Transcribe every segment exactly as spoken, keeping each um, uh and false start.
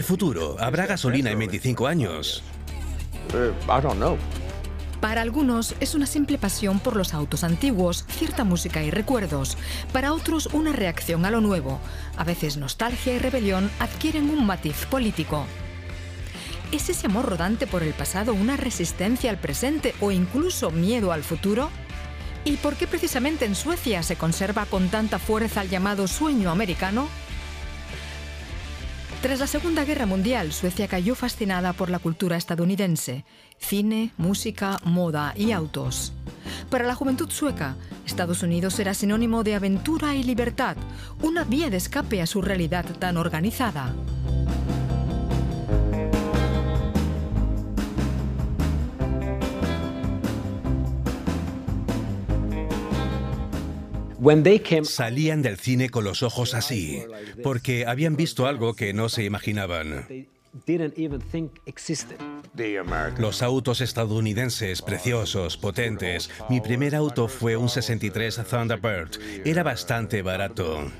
futuro? ¿Habrá gasolina en veinticinco años? Para algunos es una simple pasión por los autos antiguos, cierta música y recuerdos. Para otros una reacción a lo nuevo. A veces nostalgia y rebelión adquieren un matiz político. ¿Es ese amor rodante por el pasado una resistencia al presente o incluso miedo al futuro? ¿Y por qué precisamente en Suecia se conserva con tanta fuerza el llamado sueño americano? Tras la Segunda Guerra Mundial, Suecia cayó fascinada por la cultura estadounidense: cine, música, moda y autos. Para la juventud sueca, Estados Unidos era sinónimo de aventura y libertad, una vía de escape a su realidad tan organizada. Salían del cine con los ojos así, porque habían visto algo que no se imaginaban. Los autos estadounidenses, preciosos, potentes. Mi primer auto fue un sesenta y tres Thunderbird. Era bastante barato.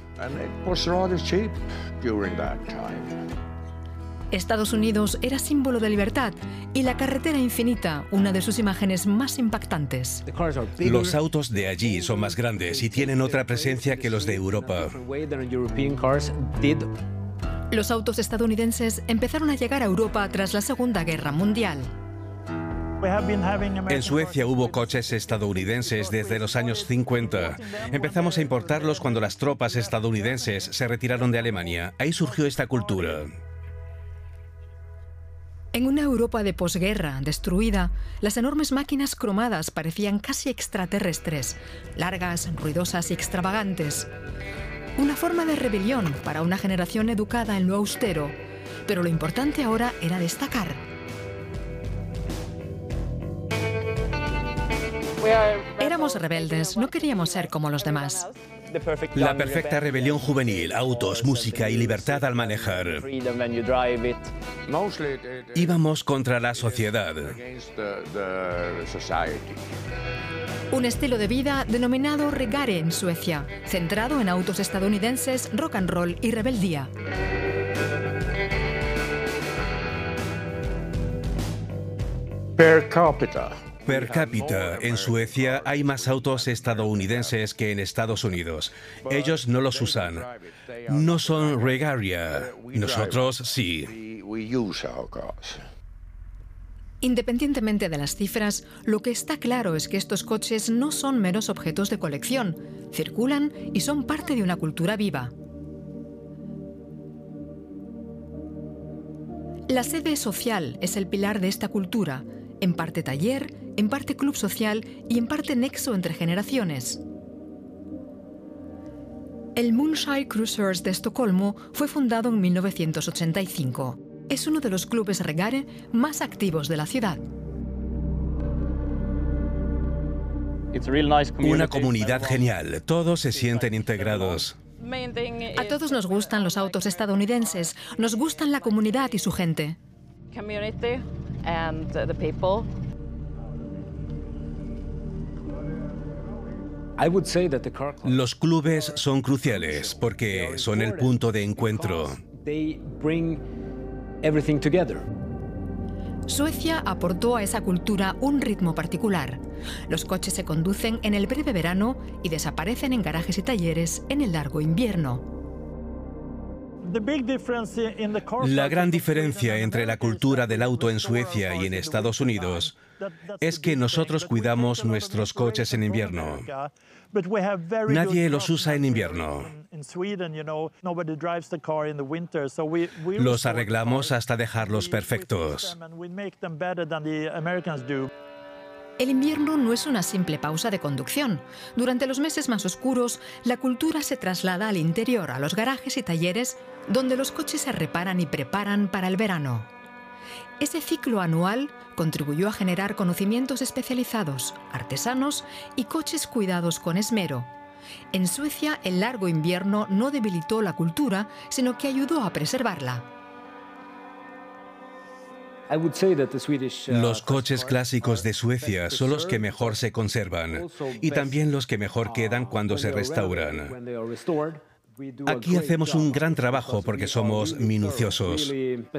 Estados Unidos era símbolo de libertad y la carretera infinita, una de sus imágenes más impactantes. Los autos de allí son más grandes y tienen otra presencia que los de Europa. Los autos estadounidenses empezaron a llegar a Europa tras la Segunda Guerra Mundial. En Suecia hubo coches estadounidenses desde los años cincuenta. Empezamos a importarlos cuando las tropas estadounidenses se retiraron de Alemania. Ahí surgió esta cultura. En una Europa de posguerra, destruida, las enormes máquinas cromadas parecían casi extraterrestres, largas, ruidosas y extravagantes. Una forma de rebelión para una generación educada en lo austero, pero lo importante ahora era destacar. Éramos rebeldes, no queríamos ser como los demás. La perfecta rebelión juvenil, autos, música y libertad al manejar. Íbamos contra la sociedad. Un estilo de vida denominado reggae en Suecia, centrado en autos estadounidenses, rock and roll y rebeldía. Per cápita. Per cápita, en Suecia hay más autos estadounidenses que en Estados Unidos. Ellos no los usan. No son regalia. Nosotros sí. Independientemente de las cifras, lo que está claro es que estos coches no son meros objetos de colección. Circulan y son parte de una cultura viva. La sede social es el pilar de esta cultura. En parte taller, en parte club social y en parte nexo entre generaciones. El Moonshine Cruisers de Estocolmo fue fundado en mil novecientos ochenta y cinco. Es uno de los clubes reggae más activos de la ciudad. Una comunidad genial. Todos se sienten integrados. A todos nos gustan los autos estadounidenses. Nos gustan la comunidad y su gente. And the people. Los clubes son cruciales porque son el punto de encuentro. Suecia aportó a esa cultura un ritmo particular. Los coches se conducen en el breve verano y desaparecen en garajes y talleres en el largo invierno. La gran diferencia entre la cultura del auto en Suecia y en Estados Unidos es que nosotros cuidamos nuestros coches en invierno. Nadie los usa en invierno. Los arreglamos hasta dejarlos perfectos. El invierno no es una simple pausa de conducción. Durante los meses más oscuros, la cultura se traslada al interior, a los garajes y talleres, donde los coches se reparan y preparan para el verano. Ese ciclo anual contribuyó a generar conocimientos especializados, artesanos y coches cuidados con esmero. En Suecia, el largo invierno no debilitó la cultura, sino que ayudó a preservarla. Los coches clásicos de Suecia son los que mejor se conservan y también los que mejor quedan cuando se restauran. Aquí hacemos un gran trabajo porque somos minuciosos.